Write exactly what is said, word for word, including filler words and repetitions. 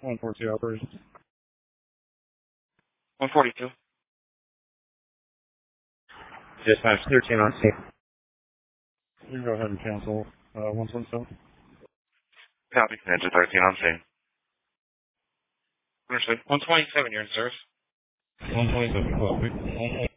one forty-two operations. one forty-two. Dispatch thirteen on scene. You can go ahead and cancel uh, one twenty-seven. Copy. Ninja thirteen on scene. Understood. one twenty-seven, you're in service. one twenty-seven, copy.